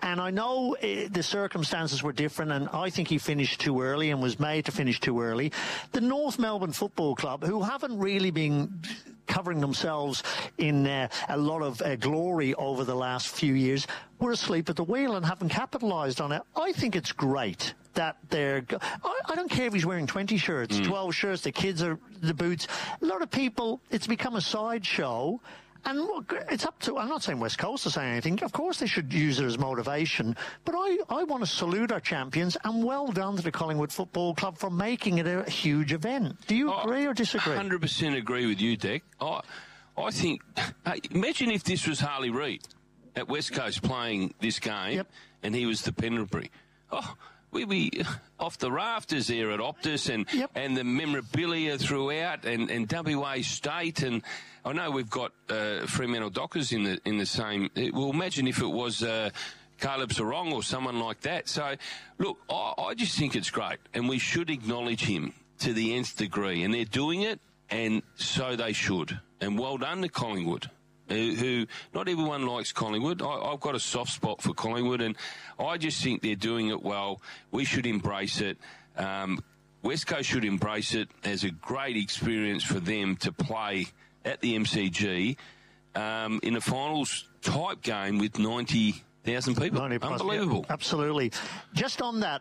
And I know the circumstances were different, and I think he finished too early and was made to finish too early. The North Melbourne Football Club, who haven't really been covering themselves in a lot of glory over the last few years, were asleep at the wheel and haven't capitalised on it. I think it's great that I don't care if he's wearing 20 shirts, 12 shirts, the kids are the boots. A lot of people, it's become a sideshow. And look, it's up to, I'm not saying West Coast is saying anything. Of course they should use it as motivation. But I want to salute our champions, and well done to the Collingwood Football Club for making it a huge event. Do you agree or disagree? 100% agree with you, Dick. I think, imagine if this was Harley Reid at West Coast playing this game, and he was the Pendlebury. We'd be off the rafters there at Optus, and the memorabilia throughout, and WA State, and I know we've got Fremantle Dockers in the same. Well, imagine if it was Caleb Sarong or someone like that. So, look, I just think it's great, and we should acknowledge him to the nth degree, and they're doing it, and so they should. And well done to Collingwood. Who not everyone likes Collingwood. I've got a soft spot for Collingwood, and I just think they're doing it well. We should embrace it. West Coast should embrace it as a great experience for them to play at the MCG in a finals type game with 90,000 people. 90 plus, unbelievable. Yeah, absolutely. Just on that,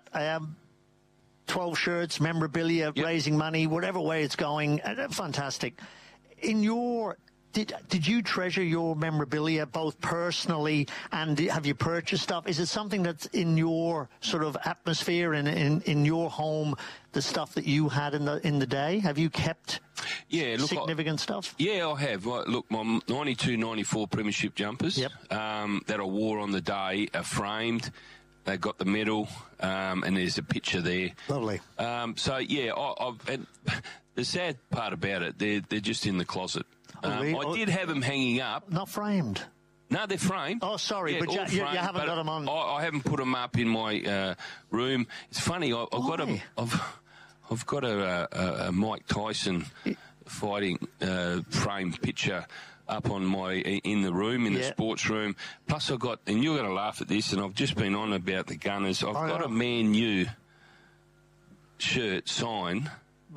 12 shirts, memorabilia, raising money, whatever way it's going, fantastic. In your... Did you treasure your memorabilia both personally and have you purchased stuff? Is it something that's in your sort of atmosphere in your home, the stuff that you had in the day? Have you kept significant stuff? Yeah, I have. Look, my 92-94 premiership jumpers that I wore on the day are framed. They got the medal, and there's a picture there. Lovely. So, yeah, and the sad part about it, they're just in the closet. I did have them hanging up. Not framed? No, they're framed. Oh, sorry, yeah, but you haven't got them on. I haven't put them up in my room. It's funny. I've got a Mike Tyson fighting framed picture up on in the room in the sports room. Plus, I've got, and you're going to laugh at this, and I've just been on about the Gunners. I've got a Man U shirt signed.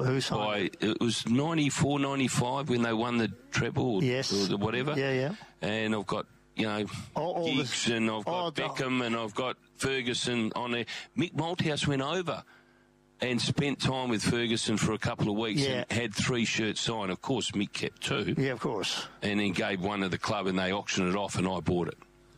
It was 94, 95 when they won the treble or the whatever. Yeah. And I've got, Giggs and I've got Beckham and I've got Ferguson on there. Mick Malthouse went over and spent time with Ferguson for a couple of weeks and had 3 shirts signed. Of course, Mick kept 2. Yeah, of course. And then gave one to the club and they auctioned it off and I bought it.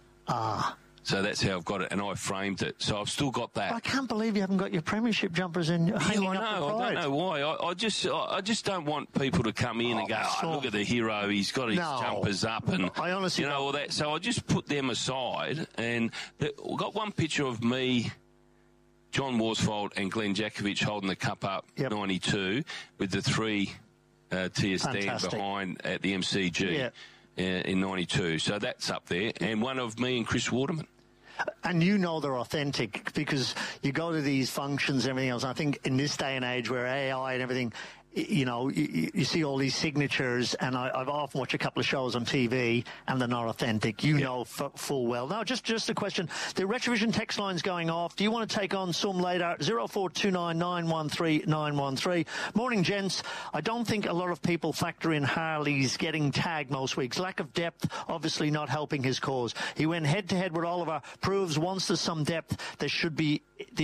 So that's how I've got it, and I framed it. So I've still got that. I can't believe you haven't got your premiership jumpers in. I know. I don't know why. I just don't want people to come in and go, look at the hero. He's got his jumpers up, and I honestly all that. So I just put them aside, and I've got one picture of me, John Worsfold, and Glenn Jakovich holding the cup up, 92, with the 3 tier stand behind at the MCG. In 92. So that's up there. And one of me and Chris Waterman. And they're authentic because you go to these functions and everything else. I think in this day and age where AI and everything, you see all these signatures, and I've often watched a couple of shows on TV, and they're not authentic. Know full well. Now, just a question. The Retrovision text line's going off. Do you want to take on some later? 0429 913 913. Morning, gents. I don't think a lot of people factor in Harley's getting tagged most weeks. Lack of depth, obviously not helping his cause. He went head-to-head with Oliver. Proves once there's some depth, there should be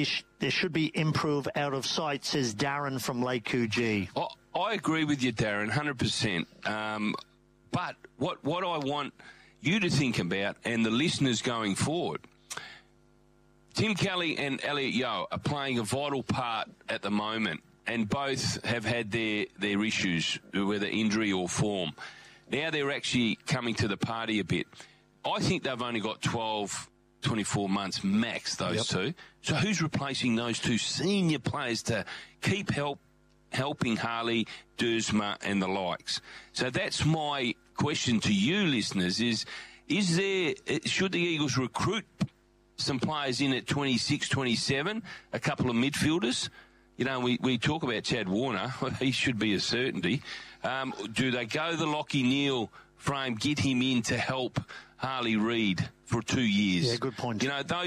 improve out of sight, says Darren from Lake Coogee. I agree with you, Darren, 100%. But what I want you to think about, and the listeners going forward, Tim Kelly and Elliot Yeo are playing a vital part at the moment, and both have had their issues, whether injury or form. Now they're actually coming to the party a bit. I think they've only got 24 months max, those two. So who's replacing those 2 senior players to keep helping Harley, Dersma and the likes? So that's my question to you listeners should the Eagles recruit some players in at 26, 27, a couple of midfielders? We talk about Chad Warner. He should be a certainty. Do they go the Lachie Neale frame, get him in to help Harley Reid for 2 years? Yeah, good point. Those